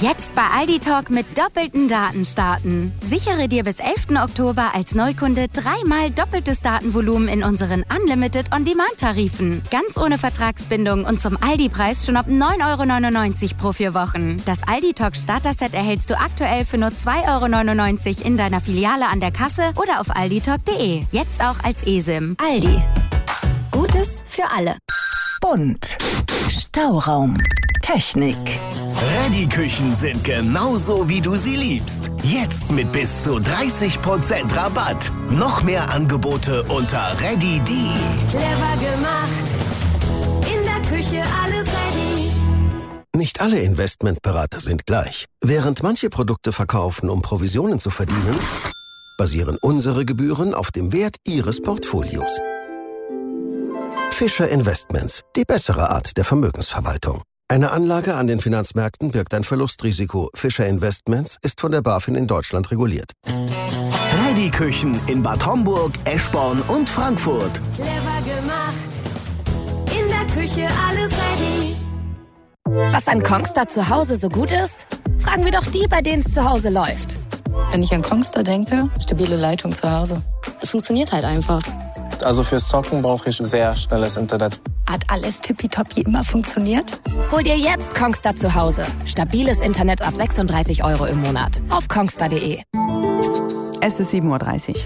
Jetzt bei Aldi Talk mit doppelten Daten starten. Sichere dir bis 11. Oktober als Neukunde 3-mal doppeltes Datenvolumen in unseren Unlimited On-Demand-Tarifen. Ganz ohne Vertragsbindung und zum Aldi-Preis schon ab 9,99 € pro 4 Wochen. Das Aldi Talk Starter-Set erhältst du aktuell für nur 2,99 € in deiner Filiale an der Kasse oder auf alditalk.de. Jetzt auch als eSIM. Aldi. Gutes für alle. Bunt. Stauraum. Technik. Ready-Küchen sind genauso, wie du sie liebst. Jetzt mit bis zu 30% Rabatt. Noch mehr Angebote unter ready.de. Clever gemacht. In der Küche alles ready. Nicht alle Investmentberater sind gleich. Während manche Produkte verkaufen, um Provisionen zu verdienen, basieren unsere Gebühren auf dem Wert Ihres Portfolios. Fischer Investments, die bessere Art der Vermögensverwaltung. Eine Anlage an den Finanzmärkten birgt ein Verlustrisiko. Fischer Investments ist von der BaFin in Deutschland reguliert. Ready-Küchen in Bad Homburg, Eschborn und Frankfurt. Clever gemacht. In der Küche alles ready. Was an Kongstar zu Hause so gut ist? Fragen wir doch die, bei denen es zu Hause läuft. Wenn ich an Kongstar denke, stabile Leitung zu Hause. Es funktioniert halt einfach. Also fürs Zocken brauche ich sehr schnelles Internet. Hat alles tippitoppi immer funktioniert? Hol dir jetzt Kongstar zu Hause. Stabiles Internet ab 36 € im Monat. Auf kongstar.de. Es ist 7:30 Uhr.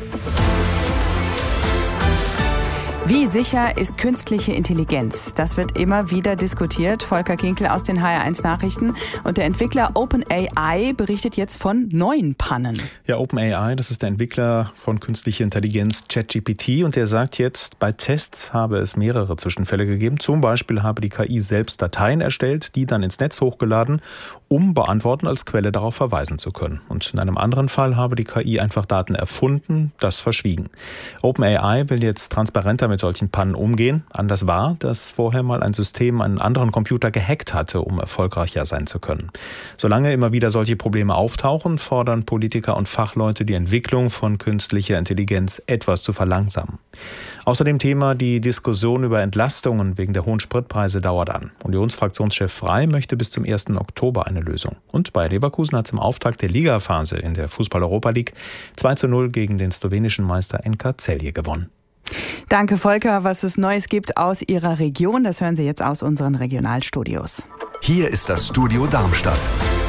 Wie sicher ist künstliche Intelligenz? Das wird immer wieder diskutiert. Volker Kinkel aus den HR1 Nachrichten. Und der Entwickler OpenAI berichtet jetzt von neuen Pannen. Ja, OpenAI, das ist der Entwickler von künstlicher Intelligenz ChatGPT. Und der sagt jetzt, bei Tests habe es mehrere Zwischenfälle gegeben. Zum Beispiel habe die KI selbst Dateien erstellt, die dann ins Netz hochgeladen, um Beantworten als Quelle darauf verweisen zu können. Und in einem anderen Fall habe die KI einfach Daten erfunden, das verschwiegen. OpenAI will jetzt transparenter mit solchen Pannen umgehen. Anders war, dass vorher mal ein System einen anderen Computer gehackt hatte, um erfolgreicher sein zu können. Solange immer wieder solche Probleme auftauchen, fordern Politiker und Fachleute die Entwicklung von künstlicher Intelligenz etwas zu verlangsamen. Außerdem Thema die Diskussion über Entlastungen wegen der hohen Spritpreise dauert an. Unionsfraktionschef Frey möchte bis zum 1. Oktober eine Lösung. Und bei Leverkusen hat zum Auftakt der Ligaphase in der Fußball-Europa League 2:0 gegen den slowenischen Meister NK Celje gewonnen. Danke, Volker. Was es Neues gibt aus Ihrer Region, das hören Sie jetzt aus unseren Regionalstudios. Hier ist das Studio Darmstadt.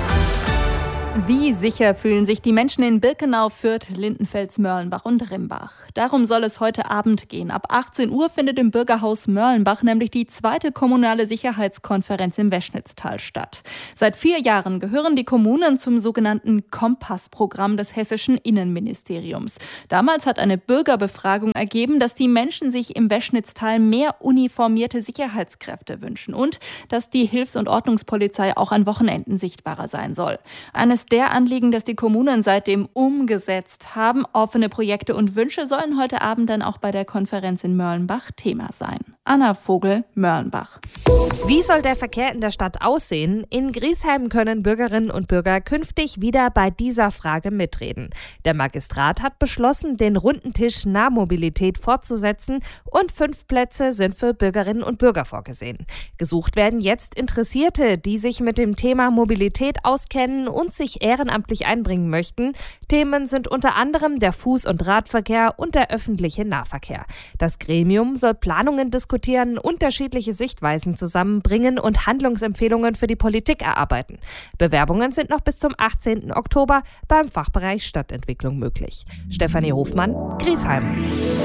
Wie sicher fühlen sich die Menschen in Birkenau, Fürth, Lindenfels, Mörlenbach und Rimbach? Darum soll es heute Abend gehen. Ab 18 Uhr findet im Bürgerhaus Mörlenbach nämlich die 2. kommunale Sicherheitskonferenz im Weschnitztal statt. Seit 4 Jahren gehören die Kommunen zum sogenannten Kompass-Programm des hessischen Innenministeriums. Damals hat eine Bürgerbefragung ergeben, dass die Menschen sich im Weschnitztal mehr uniformierte Sicherheitskräfte wünschen und dass die Hilfs- und Ordnungspolizei auch an Wochenenden sichtbarer sein soll. Eines der Anliegen, das die Kommunen seitdem umgesetzt haben. Offene Projekte und Wünsche sollen heute Abend dann auch bei der Konferenz in Mörlenbach Thema sein. Anna Vogel, Mörlenbach. Wie soll der Verkehr in der Stadt aussehen? In Griesheim können Bürgerinnen und Bürger künftig wieder bei dieser Frage mitreden. Der Magistrat hat beschlossen, den runden Tisch Nahmobilität fortzusetzen und 5 Plätze sind für Bürgerinnen und Bürger vorgesehen. Gesucht werden jetzt Interessierte, die sich mit dem Thema Mobilität auskennen und sich ehrenamtlich einbringen möchten. Themen sind unter anderem der Fuß- und Radverkehr und der öffentliche Nahverkehr. Das Gremium soll Planungen diskutieren, unterschiedliche Sichtweisen zusammenbringen und Handlungsempfehlungen für die Politik erarbeiten. Bewerbungen sind noch bis zum 18. Oktober beim Fachbereich Stadtentwicklung möglich. Stefanie Hofmann, Griesheim.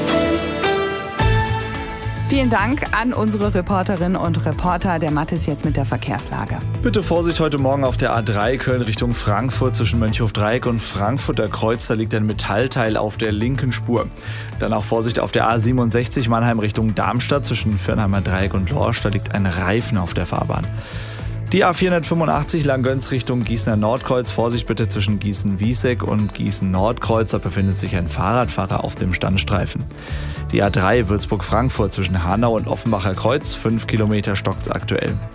Vielen Dank an unsere Reporterinnen und Reporter. Der Matt ist jetzt mit der Verkehrslage. Bitte Vorsicht heute Morgen auf der A3 Köln Richtung Frankfurt zwischen Mönchhof-Dreieck und Frankfurter Kreuz. Da liegt ein Metallteil auf der linken Spur. Dann auch Vorsicht auf der A67 Mannheim Richtung Darmstadt zwischen Fürnheimer Dreieck und Lorsch. Da liegt ein Reifen auf der Fahrbahn. Die A485 Langgöns Richtung Gießener Nordkreuz. Vorsicht bitte zwischen Gießen-Wieseck und Gießen-Nordkreuz. Da befindet sich ein Fahrradfahrer auf dem Standstreifen. Die A3 Würzburg-Frankfurt zwischen Hanau und Offenbacher Kreuz. 5 Kilometer stockt's aktuell.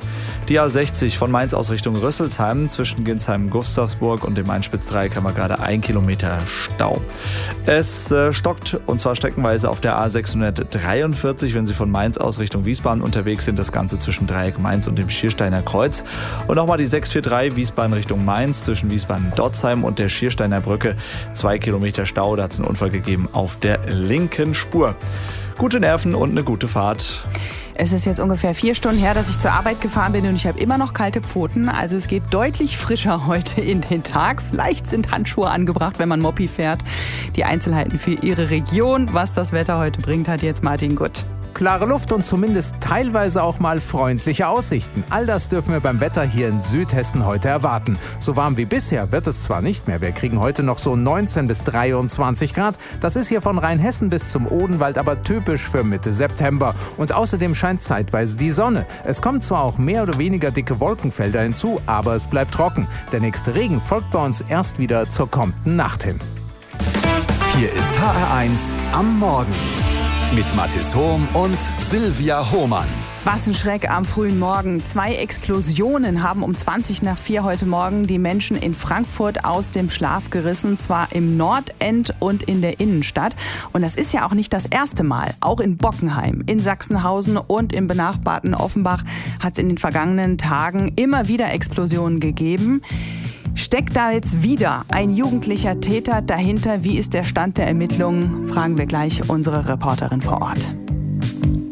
Die A60 von Mainz aus Richtung Rüsselsheim. Zwischen Ginsheim-Gustavsburg und dem Main-Spitz-Dreieck haben wir gerade 1 Kilometer Stau. Es stockt, und zwar streckenweise auf der A643, wenn Sie von Mainz aus Richtung Wiesbaden unterwegs sind. Das Ganze zwischen Dreieck Mainz und dem Schiersteiner Kreuz. Und nochmal die 643 Wiesbaden Richtung Mainz zwischen Wiesbaden-Dotzheim und der Schiersteiner Brücke. 2 Kilometer Stau, da hat es einen Unfall gegeben auf der linken Spur. Gute Nerven und eine gute Fahrt. Es ist jetzt ungefähr 4 Stunden her, dass ich zur Arbeit gefahren bin und ich habe immer noch kalte Pfoten. Also es geht deutlich frischer heute in den Tag. Vielleicht sind Handschuhe angebracht, wenn man Moppi fährt. Die Einzelheiten für Ihre Region, was das Wetter heute bringt, hat jetzt Martin Gutt. Klare Luft und zumindest teilweise auch mal freundliche Aussichten. All das dürfen wir beim Wetter hier in Südhessen heute erwarten. So warm wie bisher wird es zwar nicht mehr. Wir kriegen heute noch so 19 bis 23 Grad. Das ist hier von Rheinhessen bis zum Odenwald aber typisch für Mitte September. Und außerdem scheint zeitweise die Sonne. Es kommen zwar auch mehr oder weniger dicke Wolkenfelder hinzu, aber es bleibt trocken. Der nächste Regen folgt bei uns erst wieder zur kommenden Nacht hin. Hier ist HR1 am Morgen mit Mathis Hohm und Silvia Hohmann. Was ein Schreck am frühen Morgen. 2 Explosionen haben um 4:20 heute Morgen die Menschen in Frankfurt aus dem Schlaf gerissen. Zwar im Nordend und in der Innenstadt. Und das ist ja auch nicht das erste Mal. Auch in Bockenheim, in Sachsenhausen und im benachbarten Offenbach hat es in den vergangenen Tagen immer wieder Explosionen gegeben. Steckt da jetzt wieder ein jugendlicher Täter dahinter? Wie ist der Stand der Ermittlungen? Fragen wir gleich unsere Reporterin vor Ort.